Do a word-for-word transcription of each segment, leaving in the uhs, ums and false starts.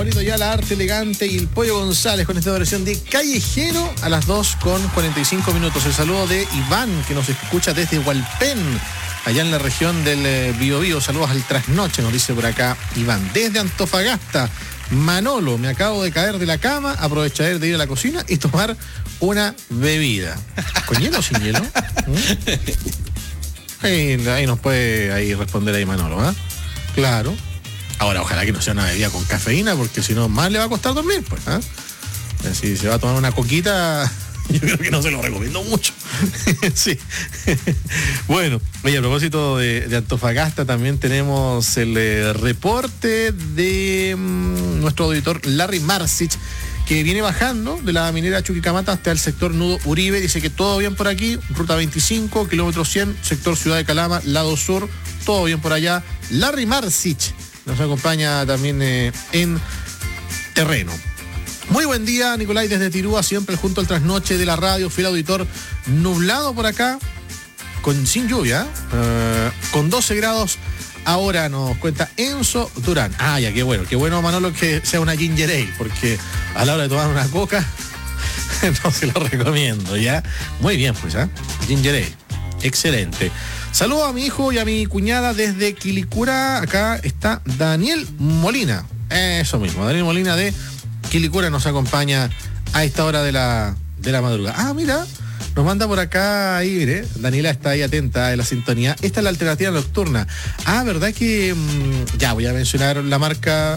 Juanito Ayala, Arte Elegante y el Pollo González con esta versión de Callejero a las dos con cuarenta y cinco minutos. El saludo de Iván, que nos escucha desde Hualpén, allá en la región del eh, Biobío. Saludos al trasnoche, nos dice por acá Iván. Desde Antofagasta, Manolo, me acabo de caer de la cama, aprovecharé de ir a la cocina y tomar una bebida. ¿Con hielo o sin hielo? ¿Mm? Ahí, ahí nos puede ahí responder ahí Manolo, ¿eh? Claro. Ahora, ojalá que no sea una bebida con cafeína, porque si no, más le va a costar dormir, pues, ¿eh? Si se va a tomar una coquita, yo creo que no se lo recomiendo mucho. Sí. Bueno, oye, a propósito de, de Antofagasta, también tenemos el eh, reporte de um, nuestro auditor Larry Marcich, que viene bajando de la minera Chuquicamata hasta el sector Nudo Uribe. Dice que todo bien por aquí, ruta veinticinco, kilómetro cien, sector Ciudad de Calama, lado sur, todo bien por allá. Larry Marcich nos acompaña también eh, en terreno. Muy buen día, Nicolás, desde Tirúa, siempre junto al trasnoche de la radio, fiel auditor. Nublado por acá, con sin lluvia, eh, con doce grados. Ahora nos cuenta Enzo Durán. Ah, ya, qué bueno, qué bueno, Manolo, que sea una ginger ale, porque a la hora de tomar una coca, no se lo recomiendo, ¿ya? Muy bien, pues, ¿eh? Ginger ale, excelente. Saludos a mi hijo y a mi cuñada desde Quilicura. Acá está Daniel Molina. Eso mismo, Daniel Molina de Quilicura nos acompaña a esta hora de la, de la madrugada. Ah, mira, nos manda por acá ahí, mire. Daniela está ahí atenta en la sintonía. Esta es la alternativa nocturna. Ah, ¿verdad que mmm, ya voy a mencionar la marca?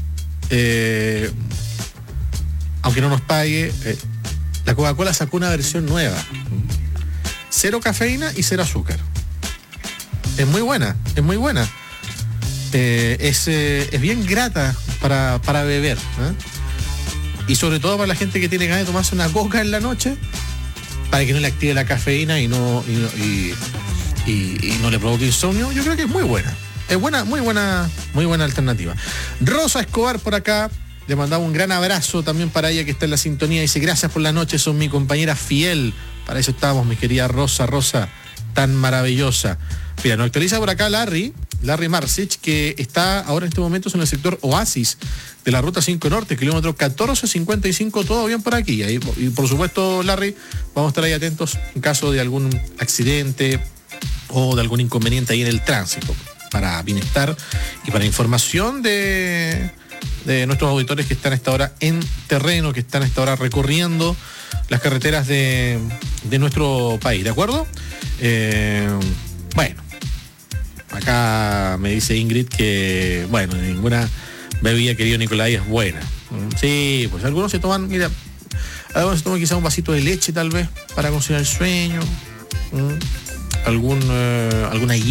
Eh, aunque no nos pague, eh, la Coca-Cola sacó una versión nueva. Cero cafeína y cero azúcar. Es muy buena, es muy buena. Eh, es, eh, es bien grata para, para beber, ¿eh? Y sobre todo para la gente que tiene ganas de tomarse una coca en la noche, para que no le active la cafeína y no, y, y, y, y no le provoque insomnio. Yo creo que es muy buena. Es buena, muy buena, muy buena alternativa. Rosa Escobar por acá. Le mandaba un gran abrazo también para ella que está en la sintonía. Dice, gracias por la noche, son mi compañera fiel. Para eso estábamos, mi querida Rosa, Rosa, tan maravillosa. Mira, nos actualiza por acá Larry, Larry Marcich, que está ahora en este momento en el sector Oasis de la ruta cinco Norte, kilómetro catorce cincuenta y cinco, todo bien por aquí. Y, y por supuesto, Larry, vamos a estar ahí atentos en caso de algún accidente o de algún inconveniente ahí en el tránsito, para bienestar y para información de, de nuestros auditores que están a esta hora en terreno, que están a esta hora recorriendo las carreteras de, de nuestro país, ¿de acuerdo? Eh, bueno. Acá me dice Ingrid que, bueno, ninguna bebida, querido Nicolás, es buena. Sí, pues algunos se toman, mira, algunos se toman quizá un vasito de leche tal vez para conciliar el sueño. ¿Mm? Algún, eh, alguna